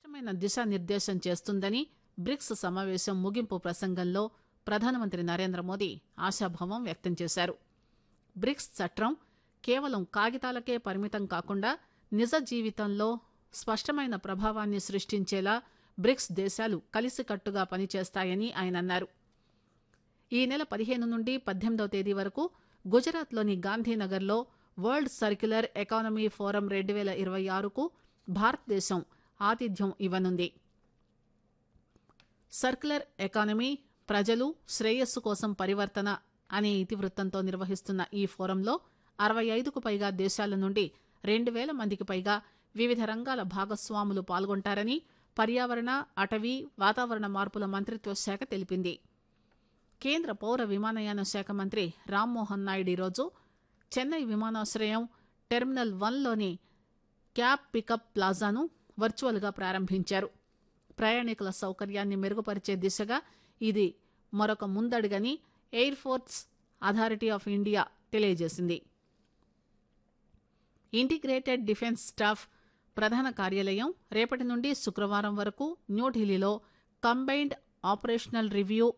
స్పష్టమైన దిశానిర్దేశం చేస్తుందని బ్రిక్స్ సమావేశం ముగింపు ప్రసంగంలో ప్రధానమంత్రి నరేంద్ర మోదీ ఆశాభావం వ్యక్తం చేశారు. బ్రిక్స్ చట్రం కేవలం కాగితాలకే పరిమితం కాకుండా నిజ జీవితంలో స్పష్టమైన ప్రభావాన్ని సృష్టించేలా బ్రిక్స్ దేశాలు కలిసికట్టుగా పనిచేస్తాయని ఆయన అన్నారు. ఈ నెల 15 నుండి 18వ తేదీ వరకు గుజరాత్లోని గాంధీనగర్లో వరల్డ్ సర్క్యులర్ ఎకానమీ ఫోరం 2026కు భారతదేశం ఆతిథ్యం ఇవ్వనుంది. సర్క్యులర్ ఎకానమీ ప్రజలు శ్రేయస్సు కోసం పరివర్తన అనే ఇతివృత్తంతో నిర్వహిస్తున్న ఈ ఫోరంలో 65కు పైగా దేశాల నుండి 2000 మందికి పైగా వివిధ రంగాల భాగస్వాములు పాల్గొంటారని పర్యావరణ, అటవీ, వాతావరణ మార్పుల మంత్రిత్వ శాఖ తెలిపింది. కేంద్ర పౌర విమానయాన శాఖ మంత్రి రామ్మోహన్ నాయుడు ఈరోజు చెన్నై విమానాశ్రయం టెర్మినల్ 1లోని క్యాబ్ పికప్ ప్లాజాను వర్చువల్గా ప్రారంభించారు. ప్రయాణికుల సౌకర్యాన్ని మెరుగుపరిచే దిశగా ఇది మరొక ముందడుగని air force authority of India తెలియజేసింది. ఇంటిగ్రేటెడ్ డిఫెన్స్ స్టాఫ్ ప్రధాన కార్యాలయం రేపటి నుండి శుక్రవారం వరకు న్యూఢిల్లీలో కంబైన్డ్ ఆపరేషనల్ రివ్యూ